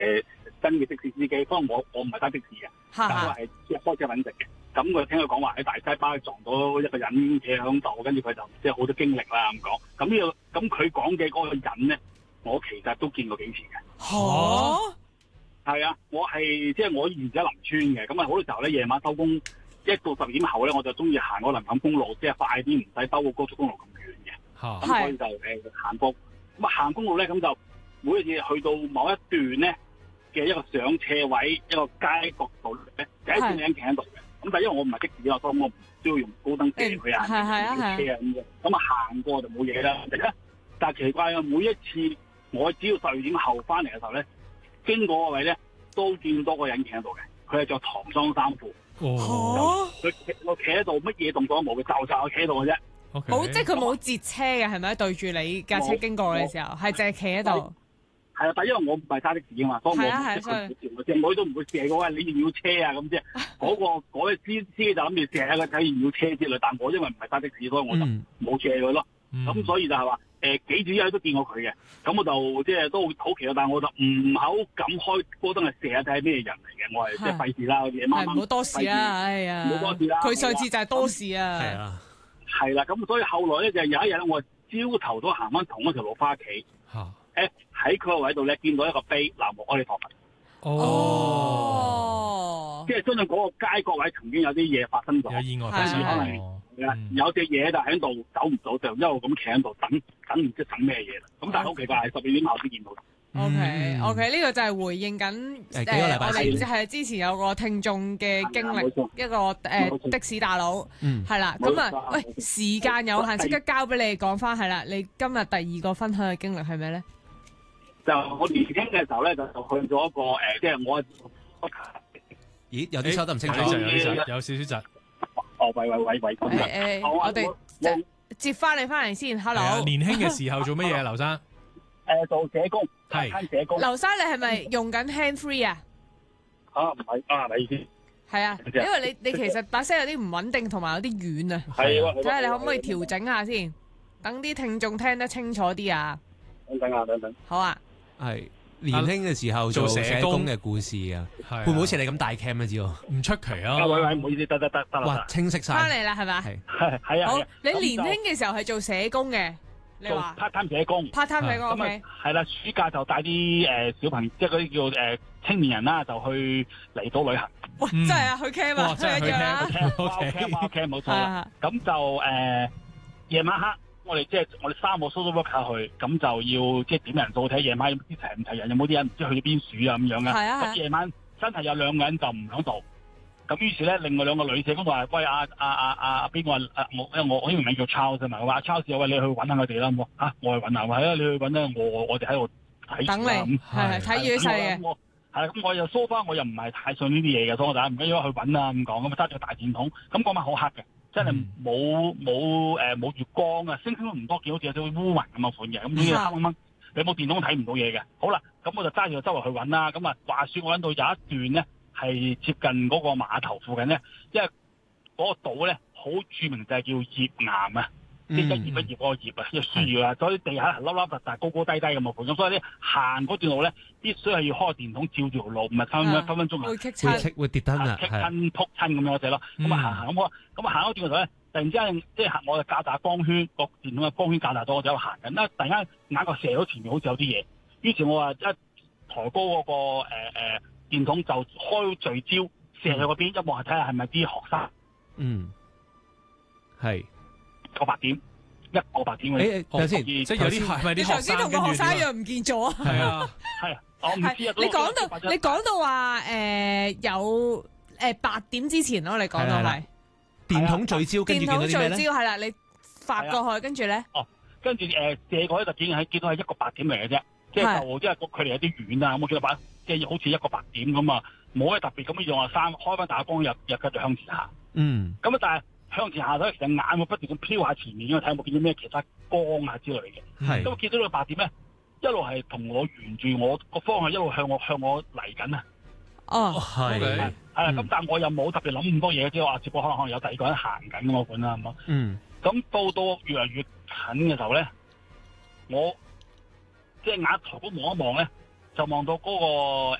新嘅的士司機，不過我唔係揸的士嘅，但係係即係開車揾食嘅。咁佢聽佢講話喺大西巴撞到一個人企喺度，跟住佢就即係好多經歷啦咁講。咁佢講嘅嗰個人咧，我其實都見過幾次嘅。係啊，我係即係我以前喺林村嘅，咁啊好多時候咧夜晚收工一到12點後咧，我就中意行個林錦公路，即係快啲，唔使兜個高速公路咁遠嘅。咁所以就行公咁啊行公路咧，咁就每一次去到某一段咧嘅一個上斜位，一個街角度咧，就一段人企喺度嘅。咁但係因為我唔係的士啦，所以我唔需要用高燈射佢啊，要車啊咁嘅。咁啊行過就冇嘢啦。但係奇怪啊，每一次我只要12點後翻嚟嘅時候咧，經過個位咧都見到個人企喺度嘅。佢係着唐裝衫褲。佢企喺度，乜嘢動作都冇嘅，就企喺度嘅啫。 冇，即係佢冇截車嘅，係咪？對住你架車經過嘅時候，係淨係企喺度。係啊， 但因為我唔係揸的士啊嘛，所以我唔識佢射，我都唔會射嗰個你要唔要車啊咁啫。嗰位司機就諗住射下佢睇要唔要車之類，但我因為唔係揸的士，所以我就冇射佢咯。咁所以就係話幾次都見過佢嘅，咁我就即係都好奇啊，但係我就唔好敢開高燈去射下睇係咩人嚟嘅，我係即係費事啦，夜晚唔好多事啦，哎呀，唔好多事啦。佢上次就係多事啊，係啊， 係啦，咁所以後來咧就有一日咧，我朝頭都行翻同一條路翻屋企，喺佢個位度咧見到一個碑，南無阿彌陀佛。即係相信嗰個街角位曾經有啲嘢發生咗，有意外發生，可能有隻嘢就喺度走唔到，就一路咁企喺度等唔知等咩嘢啦。咁但係好奇怪，係12點後先見到。 OK， 呢個就係回應緊幾個禮拜我哋係之前有個聽眾嘅經歷，一個的士大佬係啦。咁啊，喂，時間有限，即刻交俾你講翻係啦。你今日第2個分享嘅經歷係咩咧？ 就我年輕嘅時候咧，就去咗一個即係我。 咦，有啲收得唔清楚， 有少少窒。 喂， 我哋接翻你翻嚟先。Hello， 年輕嘅時候做乜嘢啊，劉生？ 做社工，係社工。 劉生，你係咪用緊 hand free 啊？ 唔係啊，你意思？ 係啊，因為你其實把聲有啲唔穩定，同埋有啲遠啊。 係啊， 睇下你可唔可以調整下先，等啲聽眾聽得清楚啲啊。 等。 好啊。 係。年輕嘅時候做社工嘅故事啊，會唔會好似你咁大 cam 咧？只唔出奇啊！ 喂，唔好意思，得啦。 哇，清晰晒。 翻嚟啦，係咪？ 係啊。 好，你年輕嘅時候係做社工嘅，你話 part time 社工 ，part time 社工 OK。 係啦，暑假就帶啲小朋友，即係嗰啲叫青年人啦，就去離島旅行。 哇！真係啊，去 camp 啊， 真係去 camp，冇錯啦。咁就夜晚黑。我哋3個 social worker 去，咁就要即係點人數睇夜晚啲齊唔齊人，有冇啲人唔知去咗邊處啊咁樣嘅。咁夜晚真係有2個人就唔響度，咁於是咧另外2個女社工就話：喂邊個我呢個名叫 Charles 啊嘛，我話 Charles， 喂你去揾下佢哋啦，我去揾下，係啊你去揾啦，我哋喺度睇等你，係睇住晒嘅。 係咁我又梳翻，我又唔係太信呢啲嘢嘅，所以我就唔緊要去揾啦咁講，咁揸住個大電筒，咁嗰晚好黑嘅。真係冇月光啊，星星都唔多見，好似有啲烏雲咁嘅款嘅，咁呢啲黑掹掹，你冇電筒睇唔到嘢嘅。好啦，咁我就揸住個周圍去揾啦。咁啊，話說我揾到有一段咧係接近嗰個碼頭附近咧，因為嗰個島咧好著名就係叫頁岩啊，即係一頁嗰個頁啊，一樹葉啊，所以地下係凹凹凸凸、高高低低咁嘅款。咁所以咧行嗰段路咧，必須係要開個電筒照住條路，唔係分分鐘會跌燈啊， 棘親撲親咁樣嗰隻咯。咁啊行咁行嗰段嘅時候咧，突然之間即係我就較大光圈，個電筒嘅光圈較大咗，我就喺度行緊啦。突然間眼角射到前面好似有啲嘢，於是我話一抬高嗰個電筒就開聚焦射去嗰邊，一望係睇下係咪啲學生。 係。 個白點，一個白點嘅。 等先， 即係有啲係咪啲學生？ 頭先同個學生一樣唔見咗啊！ 係啊， 我唔知啊。 你講到話有8點之前咯，你講到係電筒聚焦，跟住見到啲咩咧？ 電筒聚焦係啦，你發過去，跟住咧？ 跟住射過咧就見到係一個白點嚟嘅啫，即係因為個距離有啲遠啊，咁我見到白即係好似一個白點咁啊，冇咩特別咁樣樣開翻大光又繼續向前行。咁啊，但係。向前下咗，其實眼會不斷咁飄下前面，因為睇有冇見到咩其他光啊之類嘅。咁見到呢個白點咧，一路係同我沿住我個方向一路向我嚟緊啊。係咁但係我又冇特別諗咁多嘢，即係話只不過可能有第二個人行緊咁個款啦，係嘛？咁到越嚟越近嘅時候咧，我即係眼抬高望一望咧， 就望到嗰個